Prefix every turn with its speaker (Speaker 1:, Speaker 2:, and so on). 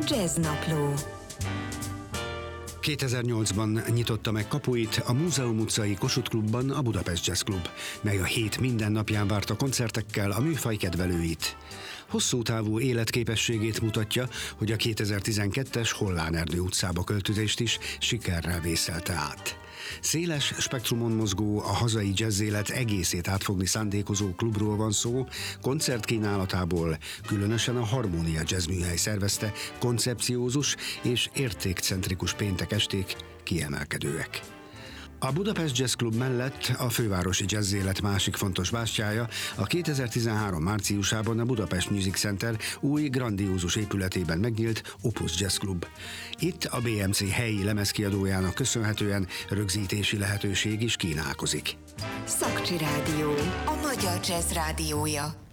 Speaker 1: Jazznapló.
Speaker 2: 2008-ban nyitotta meg kapuit a Múzeum utcai Kossuth Klubban a Budapest Jazz Klub, mely a hét minden napján várta koncertekkel a műfaj kedvelőit. Hosszú távú életképességét mutatja, hogy a 2012-es Hollán Erdő utcába költözést is sikerrel vészelte át. Széles spektrumon mozgó, a hazai jazzélet egészét átfogni szándékozó klubról van szó, koncertkínálatából különösen a Harmónia Jazz Műhely szervezte koncepciózus és értékcentrikus péntek esték kiemelkedőek. A Budapest Jazz Klub mellett a fővárosi jazzélet másik fontos bástyája a 2013 márciusában a Budapest Music Center új grandiózus épületében megnyílt Opus Jazz Klub. Itt a BMC helyi lemezkiadójának köszönhetően rögzítési lehetőség is kínálkozik.
Speaker 1: Szakcsi Rádió, a magyar jazz rádiója.